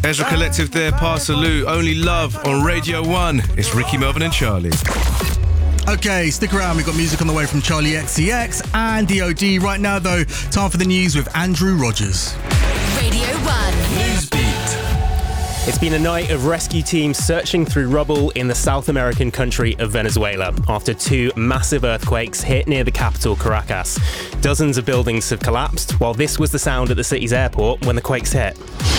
Ezra Collective there, Parsaloo, Only Love on Radio 1. It's Ricky, Melvin and Charlie. Okay, stick around. We've got music on the way from Charlie XCX and DOD. Right now, though, time for the news with Andrew Rogers. Radio 1. Newsbeat. It's been a night of rescue teams searching through rubble in the South American country of Venezuela after two massive earthquakes hit near the capital, Caracas. Dozens of buildings have collapsed, while this was the sound at the city's airport when the quakes hit.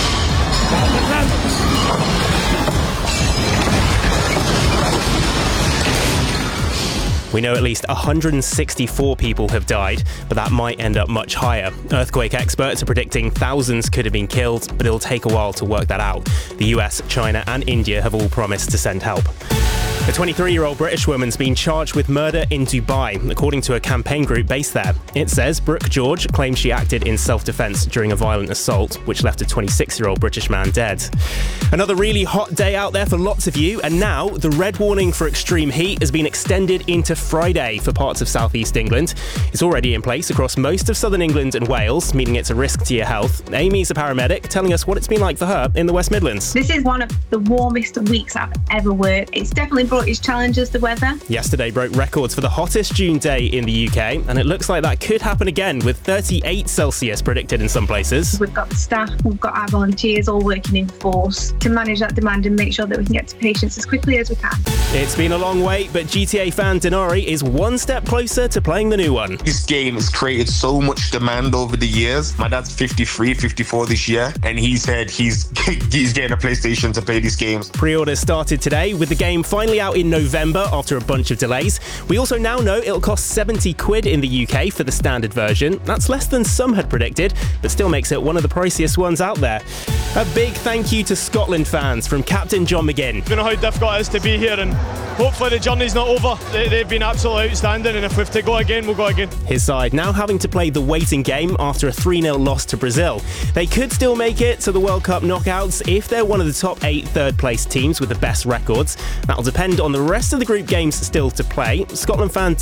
We know at least 164 people have died, but that might end up much higher. Earthquake experts are predicting thousands could have been killed, but it'll take a while to work that out. The US, China and India have all promised to send help. A 23-year-old British woman's been charged with murder in Dubai, according to a campaign group based there. It says Brooke George claims she acted in self-defence during a violent assault, which left a 26-year-old British man dead. Another really hot day out there for lots of you, and now the red warning for extreme heat has been extended into Friday for parts of southeast England. It's already in place across most of southern England and Wales, meaning it's a risk to your health. Amy's a paramedic, telling us what it's been like for her in the West Midlands. This is one of the warmest weeks I've ever worked. It's definitely brought its challenges, the weather. Yesterday broke records for the hottest June day in the UK, and it looks like that could happen again with 38 Celsius predicted in some places. We've got the staff, we've got our volunteers all working in force to manage that demand and make sure that we can get to patients as quickly as we can. It's been a long wait, but GTA fan Denari is one step closer to playing the new one. This game has created so much demand over the years. My dad's 53, 54 this year, and he said he's getting a PlayStation to play these games. Pre-orders started today, with the game finally out in November after a bunch of delays. We also now know it'll cost 70 quid in the UK for the standard version. That's less than some had predicted, but still makes it one of the priciest ones out there. A big thank you to Scotland fans from Captain John McGinn. You know how difficult it is to be here, and hopefully the journey's not over. They've been absolutely outstanding, and if we have to go again, we'll go again. His side now having to play the waiting game after a 3-0 loss to Brazil. They could still make it to the World Cup knockouts if they're one of the top 8 third-place teams with the best records. That'll depend on the rest of the group games still to play. Scotland fan